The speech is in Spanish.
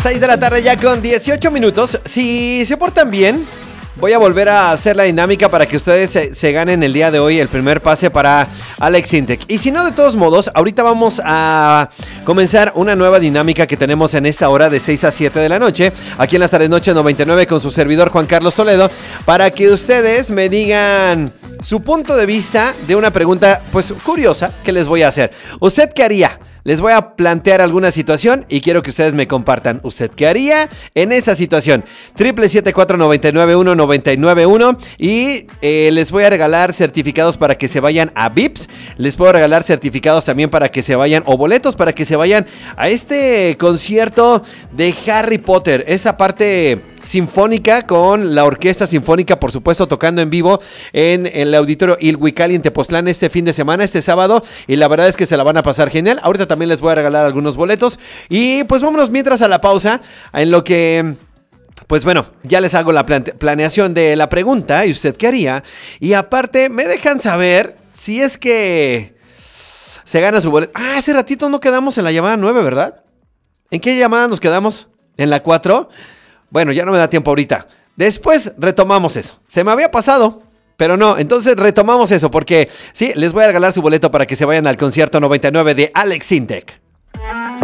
6 de la tarde ya con 18 minutos. Si se portan bien, voy a volver a hacer la dinámica para que ustedes se ganen el día de hoy el primer pase para Alex Intec. Y si no, de todos modos, ahorita vamos a comenzar una nueva dinámica que tenemos en esta hora de 6 a 7 de la noche, aquí en las tardes noche 99 con su servidor Juan Carlos Toledo, para que ustedes me digan su punto de vista de una pregunta pues curiosa que les voy a hacer. ¿Usted qué haría? Les voy a plantear alguna situación y quiero que ustedes me compartan. ¿Usted qué haría en esa situación? 777-499-1991 y les voy a regalar certificados para que se vayan a Vips. Les puedo regalar certificados también para que se vayan, o boletos para que se vayan a este concierto de Harry Potter. Esa parte sinfónica con la orquesta sinfónica, por supuesto, tocando en vivo en el auditorio Ilhuicalli en Tepoztlán este fin de semana, este sábado, y la verdad es que se la van a pasar genial. Ahorita también les voy a regalar algunos boletos y pues vámonos mientras a la pausa, en lo que pues bueno, ya les hago la planeación de la pregunta y usted qué haría, y aparte me dejan saber si es que se gana su boleto. Hace ratito no quedamos en la llamada 9, ¿verdad? ¿En qué llamada nos quedamos? ¿En la 4? Bueno, ya no me da tiempo ahorita. Después retomamos eso. Se me había pasado, pero no. Entonces retomamos eso porque sí, les voy a regalar su boleto para que se vayan al concierto 99 de Alex Intec.